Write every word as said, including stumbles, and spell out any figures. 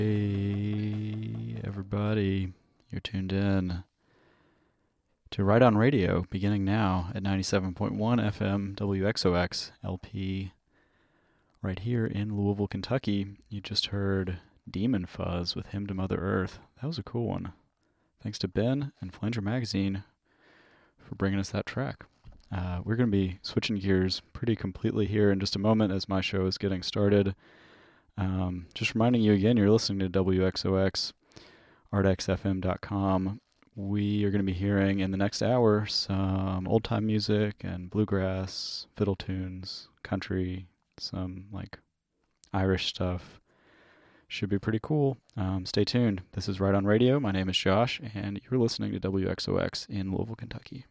Hey, everybody. You're tuned in to Right On Radio, beginning now at ninety-seven point one F M W X O X L P, right here in Louisville, Kentucky. You just heard Demon Fuzz with Hymn to Mother Earth. That was a cool one. Thanks to Ben and Flanger Magazine for bringing us that track. Uh, we're going to be switching gears pretty completely here in just a moment as my show is getting started. Um, just reminding you again, you're listening to W X O X, art x f m dot com. We are going to be hearing in the next hour some old-time music and bluegrass, fiddle tunes, country, some like Irish stuff. Should be pretty cool. Um, stay tuned. This is Right On Radio. My name is Josh, and you're listening to W X O X in Louisville, Kentucky.